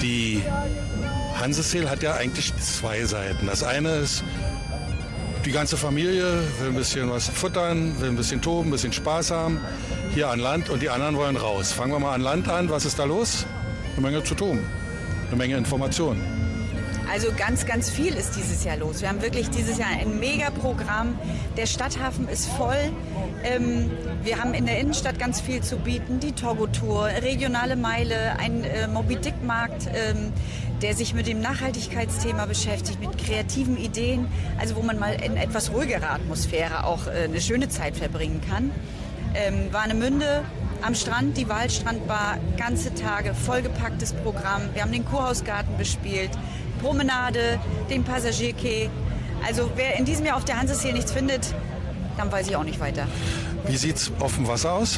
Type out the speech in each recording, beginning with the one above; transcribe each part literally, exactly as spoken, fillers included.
Die Hanseseel hat ja eigentlich zwei Seiten. Das eine ist, die ganze Familie will ein bisschen was futtern, will ein bisschen toben, ein bisschen Spaß haben, hier an Land, und die anderen wollen raus. Fangen wir mal an Land an. Was ist da los? Eine Menge zu tun, eine Menge Informationen. Also ganz, ganz viel ist dieses Jahr los. Wir haben wirklich dieses Jahr ein Megaprogramm. Der Stadthafen ist voll. Ähm, wir haben in der Innenstadt ganz viel zu bieten. Die Togo-Tour, regionale Meile, ein äh, Moby-Dick-Markt, ähm, der sich mit dem Nachhaltigkeitsthema beschäftigt, mit kreativen Ideen. Also wo man mal in etwas ruhigerer Atmosphäre auch äh, eine schöne Zeit verbringen kann. Ähm, Warnemünde am Strand, die Waldstrandbar, ganze Tage, vollgepacktes Programm. Wir haben den Kurhausgarten bespielt, Promenade, den Passagierquai. Also wer in diesem Jahr auf der Hanseseel nichts findet, dann weiß ich auch nicht weiter. Wie sieht's auf dem Wasser aus?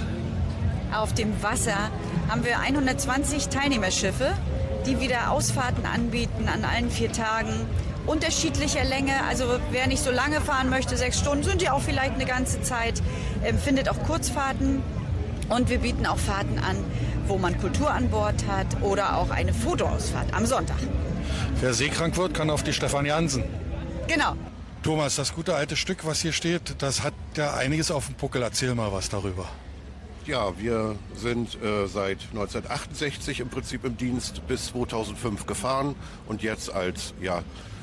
Auf dem Wasser haben wir hundertzwanzig Teilnehmerschiffe, die wieder Ausfahrten anbieten an allen vier Tagen. Unterschiedlicher Länge, also wer nicht so lange fahren möchte, sechs Stunden, sind ja auch vielleicht eine ganze Zeit, ähm, findet auch Kurzfahrten. Und wir bieten auch Fahrten an, wo man Kultur an Bord hat oder auch eine Fotoausfahrt am Sonntag. Wer seekrank wird, kann auf die Stefanie Hansen. Genau. Thomas, das gute alte Stück, was hier steht, das hat ja einiges auf dem Puckel. Erzähl mal was darüber. Ja, wir sind äh, seit neunzehnhundertachtundsechzig im Prinzip im Dienst bis zweitausendfünf gefahren und jetzt als ja,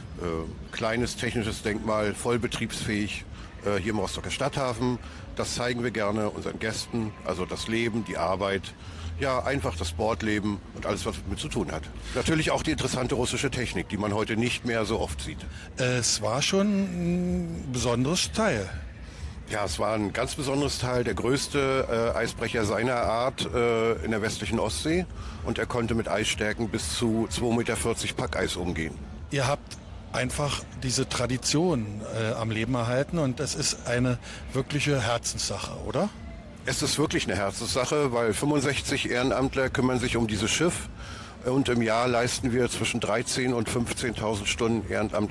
äh, kleines technisches Denkmal voll betriebsfähig äh, hier im Rostocker Stadthafen. Das zeigen wir gerne unseren Gästen, also das Leben, die Arbeit, ja einfach das Bordleben und alles, was damit zu tun hat. Natürlich auch die interessante russische Technik, die man heute nicht mehr so oft sieht. Es war schon ein besonderes Teil. Ja, es war ein ganz besonderes Teil, der größte äh, Eisbrecher seiner Art äh, in der westlichen Ostsee, und er konnte mit Eisstärken bis zu zwei Meter vierzig Packeis umgehen. Ihr habt einfach diese Tradition äh, am Leben erhalten, und es ist eine wirkliche Herzenssache, oder? Es ist wirklich eine Herzenssache, weil fünfundsechzig Ehrenamtler kümmern sich um dieses Schiff, und im Jahr leisten wir zwischen dreizehntausend und fünfzehntausend Stunden Ehrenamt